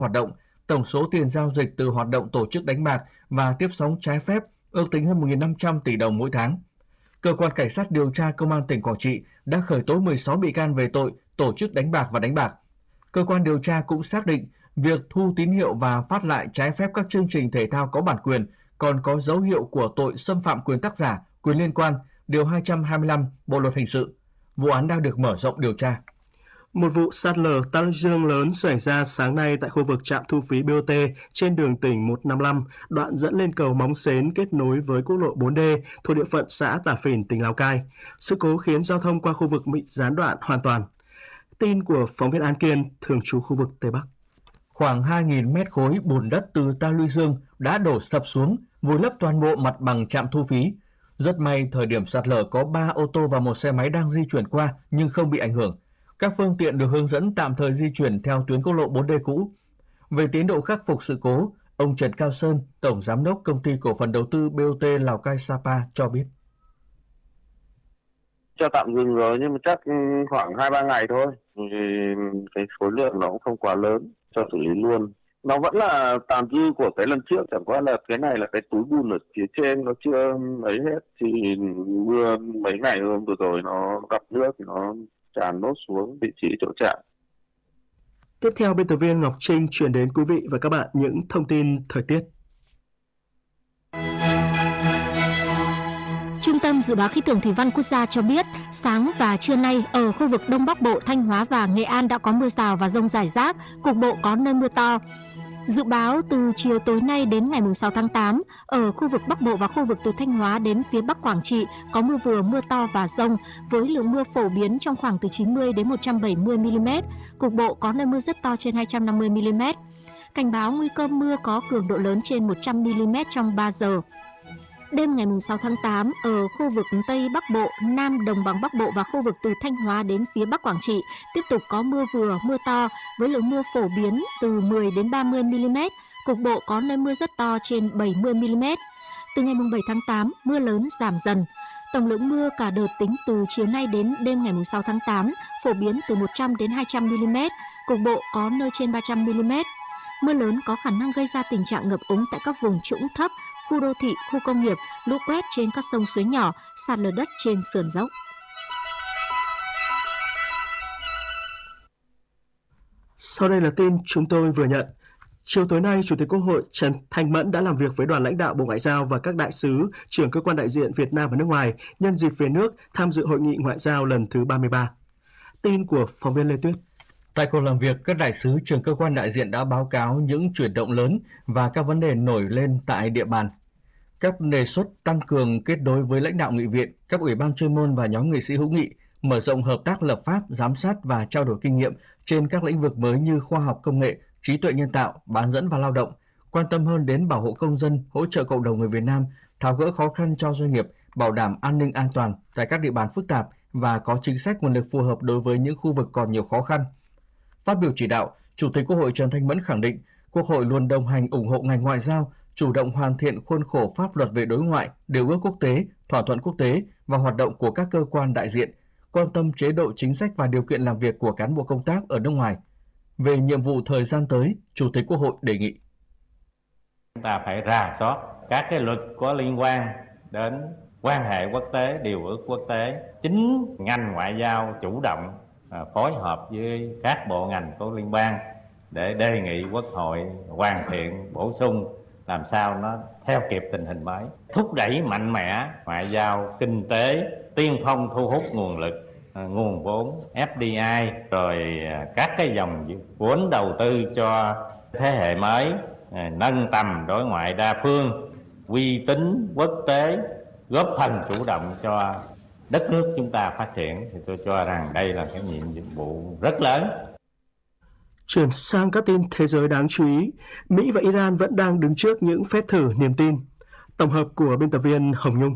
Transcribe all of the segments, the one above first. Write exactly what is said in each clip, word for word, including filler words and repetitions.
hoạt động. Tổng số tiền giao dịch từ hoạt động tổ chức đánh bạc và tiếp sóng trái phép ước tính hơn một nghìn năm trăm tỷ đồng mỗi tháng. Cơ quan Cảnh sát điều tra Công an tỉnh Quảng Trị đã khởi tố mười sáu bị can về tội tổ chức đánh bạc và đánh bạc. Cơ quan điều tra cũng xác định việc thu tín hiệu và phát lại trái phép các chương trình thể thao có bản quyền còn có dấu hiệu của tội xâm phạm quyền tác giả, quyền liên quan, điều hai trăm hai mươi lăm Bộ luật hình sự. Vụ án đang được mở rộng điều tra. Một vụ sạt lở ta luy dương lớn xảy ra sáng nay tại khu vực trạm thu phí bê o tê trên đường tỉnh một trăm năm mươi lăm, đoạn dẫn lên cầu Móng Xến kết nối với quốc lộ bốn D thuộc địa phận xã Tả Phìn, tỉnh Lào Cai. Sự cố khiến giao thông qua khu vực bị gián đoạn hoàn toàn. Tin của phóng viên An Kiên, thường trú khu vực Tây Bắc. Khoảng hai nghìn mét khối bùn đất từ ta luy dương đã đổ sập xuống, vùi lấp toàn bộ mặt bằng trạm thu phí. Rất may thời điểm sạt lở có ba ô tô và một xe máy đang di chuyển qua nhưng không bị ảnh hưởng. Các phương tiện được hướng dẫn tạm thời di chuyển theo tuyến quốc lộ bốn D cũ. Về tiến độ khắc phục sự cố, ông Trần Cao Sơn, Tổng Giám đốc Công ty Cổ phần Đầu tư bê o tê Lào Cai Sapa cho biết. Cho tạm dừng rồi nhưng mà chắc khoảng hai ba ngày thôi. Vì cái khối lượng nó cũng không quá lớn cho xử lý luôn. Nó vẫn là tàn dư của cái lần trước, chẳng qua là cái này là cái túi bùn ở phía trên nó chưa ấy hết. Thì mưa mấy ngày hôm vừa rồi nó gặp nước thì nó tràn nốt xuống vị trí chỗ trạm. Tiếp theo, biên tập viên Ngọc Trinh chuyển đến quý vị và các bạn những thông tin thời tiết. Trung tâm Dự báo Khí tượng Thủy văn Quốc gia cho biết, sáng và trưa nay ở khu vực Đông Bắc Bộ, Thanh Hóa và Nghệ An đã có mưa rào và dông rải rác, cục bộ có nơi mưa to. Dự báo từ chiều tối nay đến ngày sáu tháng tám, ở khu vực Bắc Bộ và khu vực từ Thanh Hóa đến phía Bắc Quảng Trị có mưa vừa, mưa to và dông với lượng mưa phổ biến trong khoảng từ chín mươi đến một trăm bảy mươi mi-li-mét, cục bộ có nơi mưa rất to trên hai trăm năm mươi mi-li-mét. Cảnh báo nguy cơ mưa có cường độ lớn trên một trăm mi-li-mét trong ba giờ. Đêm ngày sáu tháng tám, ở khu vực Tây Bắc Bộ, Nam Đồng bằng Bắc Bộ và khu vực từ Thanh Hóa đến phía Bắc Quảng Trị tiếp tục có mưa vừa, mưa to với lượng mưa phổ biến từ mười đến ba mươi mi-li-mét, cục bộ có nơi mưa rất to trên bảy mươi mi-li-mét. Từ ngày bảy tháng tám, mưa lớn giảm dần. Tổng lượng mưa cả đợt tính từ chiều nay đến đêm ngày sáu tháng tám phổ biến từ một trăm đến hai trăm mi-li-mét, cục bộ có nơi trên ba trăm mi-li-mét. Mưa lớn có khả năng gây ra tình trạng ngập úng tại các vùng trũng thấp, khu đô thị, khu công nghiệp, lũ quét trên các sông suối nhỏ, sạt lở đất trên sườn dốc. Sau đây là tin chúng tôi vừa nhận. Chiều tối nay, Chủ tịch Quốc hội Trần Thanh Mẫn đã làm việc với đoàn lãnh đạo Bộ Ngoại giao và các đại sứ, trưởng cơ quan đại diện Việt Nam ở nước ngoài nhân dịp về nước tham dự Hội nghị Ngoại giao lần thứ ba mươi ba. Tin của phóng viên Lê Tuyết. Tại cuộc làm việc, các đại sứ trưởng cơ quan đại diện đã báo cáo những chuyển động lớn và các vấn đề nổi lên tại địa bàn. Các đề xuất tăng cường kết nối với lãnh đạo nghị viện, các ủy ban chuyên môn và nhóm nghị sĩ hữu nghị, mở rộng hợp tác lập pháp, giám sát và trao đổi kinh nghiệm trên các lĩnh vực mới như khoa học công nghệ, trí tuệ nhân tạo, bán dẫn và lao động, quan tâm hơn đến bảo hộ công dân, hỗ trợ cộng đồng người Việt Nam, tháo gỡ khó khăn cho doanh nghiệp, bảo đảm an ninh an toàn tại các địa bàn phức tạp và có chính sách nguồn lực phù hợp đối với những khu vực còn nhiều khó khăn. Phát biểu chỉ đạo, Chủ tịch Quốc hội Trần Thanh Mẫn khẳng định Quốc hội luôn đồng hành ủng hộ ngành ngoại giao, chủ động hoàn thiện khuôn khổ pháp luật về đối ngoại, điều ước quốc tế, thỏa thuận quốc tế và hoạt động của các cơ quan đại diện, quan tâm chế độ chính sách và điều kiện làm việc của cán bộ công tác ở nước ngoài. Về nhiệm vụ thời gian tới, Chủ tịch Quốc hội đề nghị chúng ta phải rà soát các cái luật có liên quan đến quan hệ quốc tế, điều ước quốc tế. Chính ngành ngoại giao chủ động phối hợp với các bộ ngành có liên quan để đề nghị Quốc hội hoàn thiện, bổ sung làm sao nó theo kịp tình hình mới, thúc đẩy mạnh mẽ ngoại giao kinh tế, tiên phong thu hút nguồn lực, nguồn vốn ép đê i, rồi các cái dòng vốn đầu tư cho thế hệ mới, nâng tầm đối ngoại đa phương, uy tín quốc tế, góp phần chủ động cho đất nước chúng ta phát triển. Thì tôi cho rằng đây là cái nhiệm vụ rất lớn. Chuyển sang các tin thế giới đáng chú ý, Mỹ và Iran vẫn đang đứng trước những phép thử niềm tin. Tổng hợp của biên tập viên Hồng Nhung.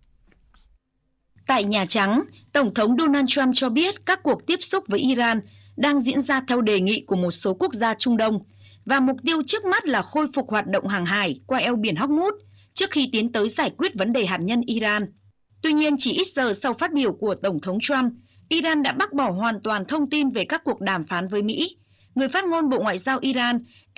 Tại Nhà Trắng, Tổng thống Donald Trump cho biết các cuộc tiếp xúc với Iran đang diễn ra theo đề nghị của một số quốc gia Trung Đông và mục tiêu trước mắt là khôi phục hoạt động hàng hải qua eo biển Hormuz trước khi tiến tới giải quyết vấn đề hạt nhân Iran. Tuy nhiên, chỉ ít giờ sau phát biểu của Tổng thống Trump, Iran đã bác bỏ hoàn toàn thông tin về các cuộc đàm phán với Mỹ Người phát ngôn Bộ Ngoại giao Iran